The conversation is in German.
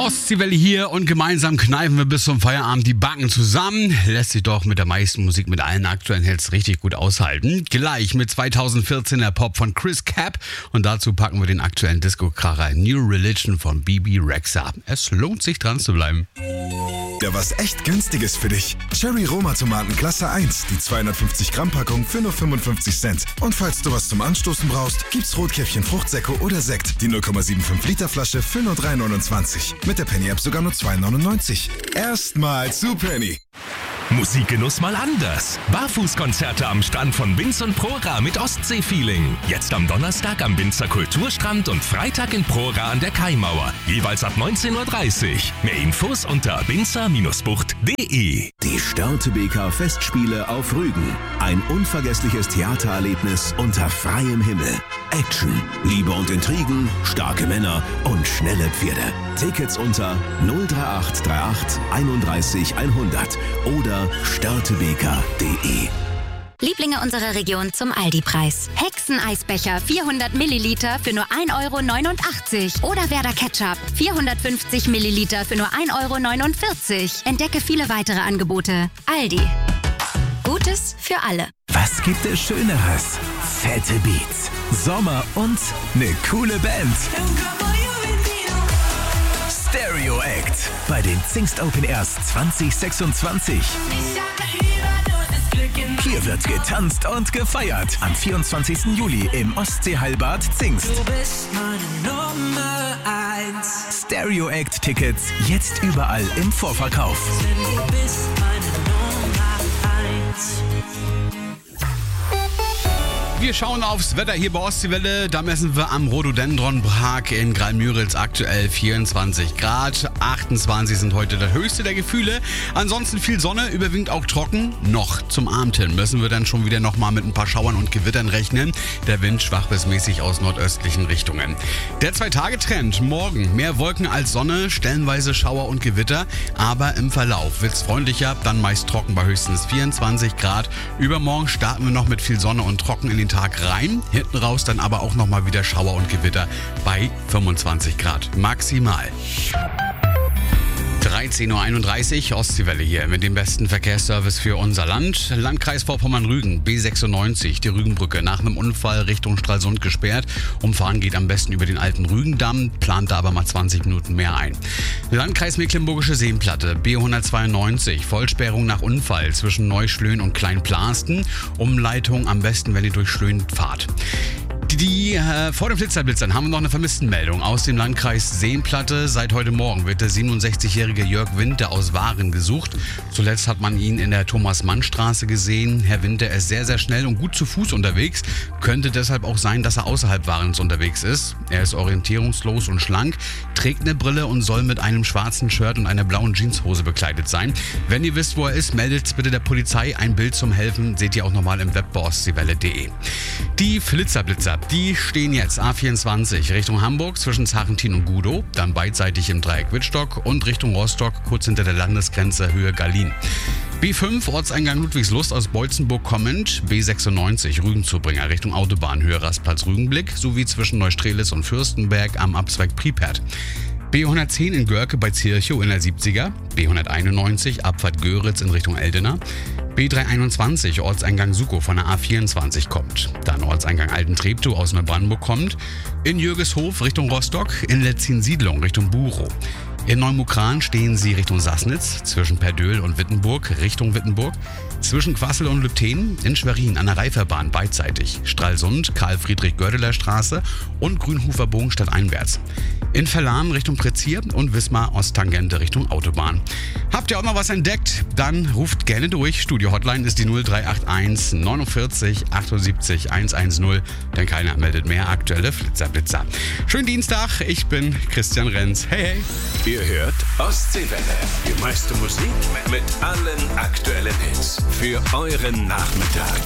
Ostseewelle hier und gemeinsam kneifen wir bis zum Feierabend die Backen zusammen. Lässt sich doch mit der meisten Musik mit allen aktuellen Hits richtig gut aushalten. Gleich mit 2014er Pop von Chris Cap und dazu packen wir den aktuellen Disco-Kracher New Religion von Bebe Rexha. Es lohnt sich dran zu bleiben. Ja, was echt günstiges für dich. Cherry Roma Tomaten Klasse 1, die 250 Gramm Packung für nur 55 Cent. Und falls du was zum Anstoßen brauchst, gibt's Rotkäppchen Fruchtsäcko oder Sekt. Die 0,75 Liter Flasche für nur 3,29. Mit der Penny App sogar nur 2,99. Erstmal zu Penny. Musikgenuss mal anders. Barfußkonzerte am Strand von Binz und Prora mit Ostsee-Feeling. Jetzt am Donnerstag am Binzer Kulturstrand und Freitag in Prora an der Kaimauer. Jeweils ab 19:30 Uhr. Mehr Infos unter binzer-bucht.de. Die Störtebeker Festspiele auf Rügen. Ein unvergessliches Theatererlebnis unter freiem Himmel. Action, Liebe und Intrigen, starke Männer und schnelle Pferde. Tickets unter 03838 31 100 oder störtebeker.de. Lieblinge unserer Region zum Aldi-Preis. Hexeneisbecher 400 Milliliter für nur 1,89 € oder Werder Ketchup 450 Milliliter für nur 1,49 €. Entdecke viele weitere Angebote. Aldi. Gutes für alle. Was gibt es Schöneres? Fette Beats, Sommer und eine coole Band. Stereo Act bei den Zingst Open Airs 2026. Hier wird getanzt und gefeiert. Am 24. Juli im Ostseeheilbad Zingst. Du bist meine Nummer 1. Stereo Act Tickets jetzt überall im Vorverkauf. Du bist meine Nummer 1. Wir schauen aufs Wetter hier bei Ostseewelle. Da messen wir am Rhododendron-Park in Graal-Müritz aktuell 24 Grad. 28 sind heute das höchste der Gefühle. Ansonsten viel Sonne, überwiegend auch trocken. Noch zum Abend hin müssen wir dann schon wieder nochmal mit ein paar Schauern und Gewittern rechnen. Der Wind schwach bis mäßig aus nordöstlichen Richtungen. Der 2-Tage-Trend. Morgen mehr Wolken als Sonne, stellenweise Schauer und Gewitter. Aber im Verlauf wird's freundlicher, dann meist trocken bei höchstens 24 Grad. Übermorgen starten wir noch mit viel Sonne und trocken in den Tag rein, hinten raus dann aber auch nochmal wieder Schauer und Gewitter bei 25 Grad maximal. 13:31 Uhr, Ostseewelle hier mit dem besten Verkehrsservice für unser Land. Landkreis Vorpommern-Rügen, B96, die Rügenbrücke, nach einem Unfall Richtung Stralsund gesperrt. Umfahren geht am besten über den alten Rügendamm, plant da aber mal 20 Minuten mehr ein. Landkreis Mecklenburgische Seenplatte, B192, Vollsperrung nach Unfall zwischen Neuschlön und Kleinplasten. Umleitung am besten, wenn ihr durch Schlön fahrt. Vor den Blitzern haben wir noch eine Vermisstenmeldung aus dem Landkreis Seenplatte. Seit heute Morgen wird der 67-jährige Jörg Winter aus Waren gesucht. Zuletzt hat man ihn in der Thomas-Mann-Straße gesehen. Herr Winter ist sehr, sehr schnell und gut zu Fuß unterwegs. Könnte deshalb auch sein, dass er außerhalb Warens unterwegs ist. Er ist orientierungslos und schlank, trägt eine Brille und soll mit einem schwarzen Shirt und einer blauen Jeanshose bekleidet sein. Wenn ihr wisst, wo er ist, meldet bitte der Polizei. Ein Bild zum Helfen seht ihr auch nochmal im Web bei ostseewelle.de. Die Blitzer, die stehen jetzt A24 Richtung Hamburg zwischen Zachentin und Gudow, dann beidseitig im Dreieck Wittstock und Richtung Rostock kurz hinter der Landesgrenze Höhe Gallien. B5 Ortseingang Ludwigslust aus Beutzenburg kommend, B96 Rügenzubringer Richtung Autobahn Höhe Rastplatz Rügenblick sowie zwischen Neustrelitz und Fürstenberg am Abzweig Pripert. B110 in Görke bei Zirchow in der 70er, B191 Abfahrt Göritz in Richtung Eldena, B321 Ortseingang Sukow von der A24 kommt, dann Ortseingang Altentreptow aus Neubrandenburg kommt, in Jürgeshof Richtung Rostock, in Letzin-Siedlung Richtung Buchow. In Neumukran stehen sie Richtung Sassnitz, zwischen Perdöhl und Wittenburg Richtung Wittenburg, zwischen Quassel und Lübten, in Schwerin an der Reiferbahn beidseitig, Stralsund, Karl-Friedrich-Gördeler-Straße und Grünhofer Bogen stadteinwärts. In Verlan Richtung Prezier und Wismar Osttangente Richtung Autobahn. Habt ihr auch noch was entdeckt? Dann ruft gerne durch. Studio-Hotline ist die 0381 49 78 110, denn keiner meldet mehr aktuelle Blitzer. Schönen Dienstag, ich bin Christian Renz. Hey, hey. Ihr hört Ostseewelle. Die meiste Musik mit allen aktuellen Hits für euren Nachmittag.